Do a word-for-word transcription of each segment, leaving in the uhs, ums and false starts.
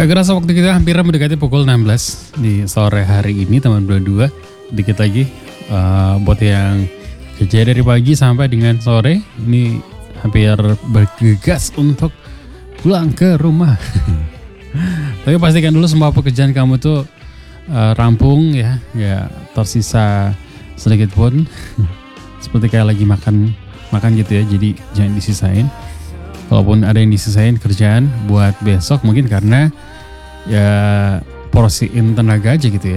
Gak kerasa waktu kita hampir mendekati pukul enam belas di sore hari ini teman berdua. Dikit lagi uh, buat yang kerja dari pagi sampai dengan sore ini hampir bergegas untuk pulang ke rumah. Tapi pastikan dulu semua pekerjaan kamu tuh uh, rampung ya, ya tersisa sedikit pun. Seperti kayak lagi makan makan gitu ya, jadi jangan disisain. Walaupun ada yang disisain kerjaan buat besok mungkin karena ya porsiin tenaga aja gitu ya.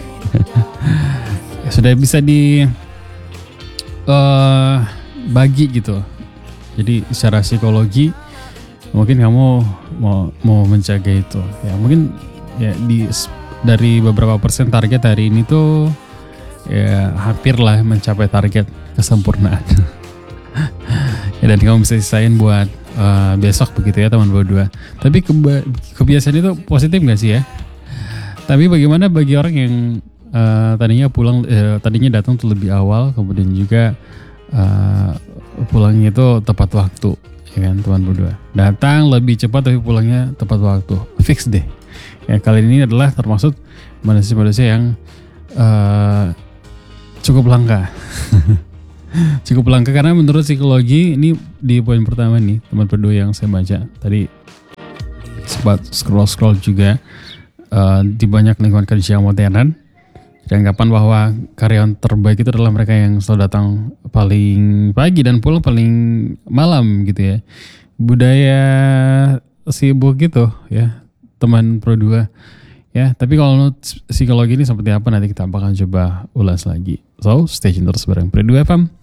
Ya sudah bisa di uh, bagi gitu. Jadi secara psikologi mungkin kamu mau mau menjaga itu. Ya mungkin ya di dari beberapa persen target hari ini tuh ya hampir lah mencapai target kesempurnaan. Ya, dan kamu bisa sisain buat uh, besok begitu ya teman berdua. Tapi keba- kebiasaan itu positif gak sih ya? Tapi bagaimana bagi orang yang uh, tadinya pulang, uh, tadinya datang tuh lebih awal, kemudian juga uh, pulangnya itu tepat waktu, ya kan teman berdua. Datang lebih cepat tapi pulangnya tepat waktu, fix deh. Ya kali ini adalah termasuk manusia-manusia yang uh, cukup langka. Cukup langka karena menurut psikologi ini di poin pertama nih teman berdua yang saya baca tadi sempat scroll-scroll juga uh, di banyak lingkungan kerja modern dianggapan bahwa karyawan terbaik itu adalah mereka yang selalu datang paling pagi dan pulang paling malam gitu ya. Budaya sibuk gitu ya teman berdua ya. Tapi kalau menurut psikologi ini seperti apa nanti kita bakal coba ulas lagi. So stay tune terus bareng Pro dua F M.